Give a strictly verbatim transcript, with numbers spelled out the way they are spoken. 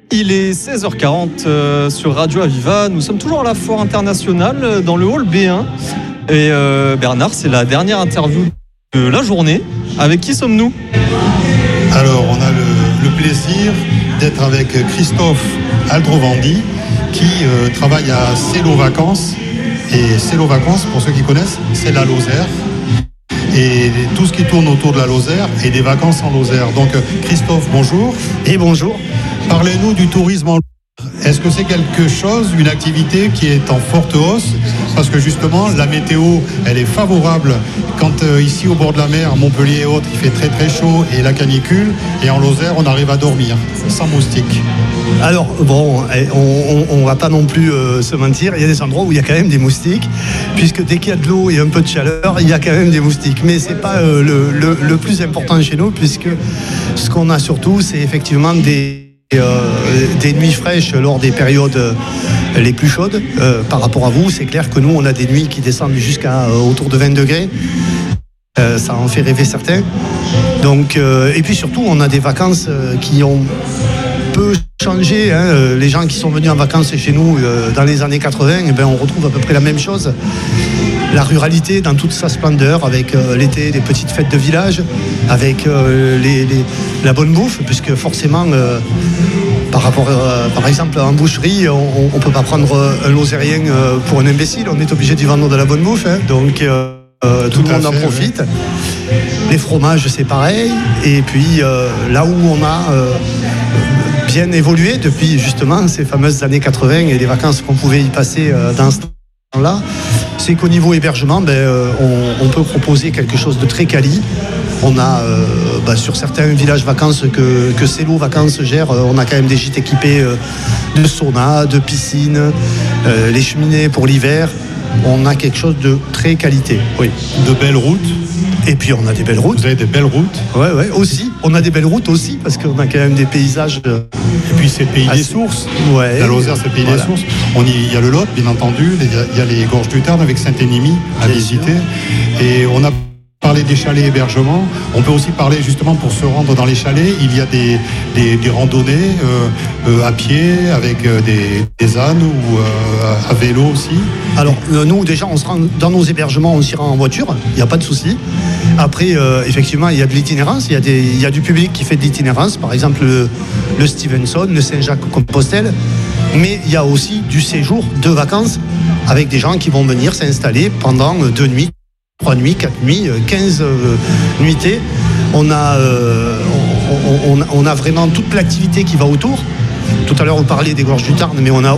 Il est seize heures quarante euh, sur Radio Aviva. Nous sommes toujours à la foire internationale euh, dans le hall B un. Et euh, Bernard, c'est la dernière interview de la journée. Avec qui sommes-nous ? Alors, on a le, le plaisir d'être avec Christophe Aldrovandi qui euh, travaille à Cello Vacances. Et Cello Vacances, pour ceux qui connaissent, c'est la Lozère. Et tout ce qui tourne autour de la Lozère et des vacances en Lozère. Donc, Christophe, bonjour. Et bonjour. Parlez-nous du tourisme en Lozère. Est-ce que c'est quelque chose, une activité qui est en forte hausse ? Parce que justement, la météo, elle est favorable. Quand euh, ici, au bord de la mer, Montpellier et autres, il fait très très chaud et la canicule. Et en Lozère, on arrive à dormir, sans moustiques. Alors, bon, on ne va pas non plus euh, se mentir. Il y a des endroits où il y a quand même des moustiques. Puisque dès qu'il y a de l'eau et un peu de chaleur, il y a quand même des moustiques. Mais ce n'est pas euh, le, le, le plus important chez nous, puisque ce qu'on a surtout, c'est effectivement des... Euh, des nuits fraîches lors des périodes euh, les plus chaudes. Euh, par rapport à vous, c'est clair que nous, on a des nuits qui descendent jusqu'à euh, autour de vingt degrés. Euh, ça en fait rêver certains. Donc, euh, et puis surtout, on a des vacances euh, qui ont peu changé. Hein. Les gens qui sont venus en vacances chez nous euh, dans les années quatre-vingts, eh ben, on retrouve à peu près la même chose. La ruralité dans toute sa splendeur, avec euh, l'été, les petites fêtes de village, avec euh, les, les, la bonne bouffe, puisque forcément, euh, par rapport, euh, par exemple, en boucherie, on ne peut pas prendre un Lozérien euh, pour un imbécile, on est obligé d'y vendre de la bonne bouffe, hein, donc euh, euh, tout, tout le monde en profite. Oui. Les fromages, c'est pareil, et puis euh, là où on a euh, bien évolué depuis justement ces fameuses années quatre-vingts et les vacances qu'on pouvait y passer euh, dans ce là, c'est qu'au niveau hébergement, ben, euh, on, on peut proposer quelque chose de très quali. On a euh, ben, sur certains villages vacances que, que Cello Vacances gère, euh, on a quand même des gîtes équipés euh, de sauna, de piscine, euh, les cheminées pour l'hiver. On a quelque chose de très qualité. Oui. De belles routes. Et puis on a des belles routes. Vous avez des belles routes. Ouais, ouais, aussi. On a des belles routes aussi parce qu'on a quand même des paysages. Euh, Et puis c'est le pays assez... des sources. Ouais. La Lozère, c'est le pays voilà. des sources. On y, il y a le Lot, bien entendu. Il y a, il y a les Gorges du Tarn avec Saint-Énimie à bien visiter. Sûr. Et on a parlé des chalets hébergements. On peut aussi parler justement pour se rendre dans les chalets. Il y a des, des, des randonnées euh, euh, à pied avec euh, des, des ânes ou euh, à vélo aussi. Alors euh, nous déjà on se rend dans nos hébergements, on s'y rend en voiture, il n'y a pas de souci. Après euh, effectivement il y a de l'itinérance, il y a, des, il y a du public qui fait de l'itinérance, par exemple le, le Stevenson, le Saint-Jacques-Compostelle, mais il y a aussi du séjour de vacances avec des gens qui vont venir s'installer pendant deux nuits, trois nuits, quatre nuits, quinze euh, nuitées. On a, euh, on, on, on a vraiment toute l'activité qui va autour. Tout à l'heure on parlait des Gorges du Tarn, mais on a